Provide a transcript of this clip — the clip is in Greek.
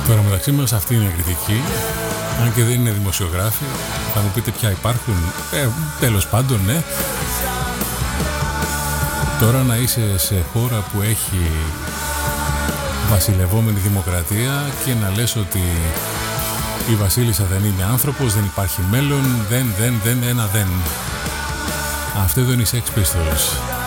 Τώρα μεταξύ μας αυτή είναι η κριτική. Αν και δεν είναι δημοσιογράφοι, θα μου πείτε ποια υπάρχουν. Τέλος πάντων, ναι. Τώρα να είσαι σε χώρα που έχει βασιλευόμενη δημοκρατία και να λες ότι η βασίλισσα δεν είναι άνθρωπος, δεν υπάρχει μέλλον, δεν. Αυτό εδώ είναι οι Sex Pistols.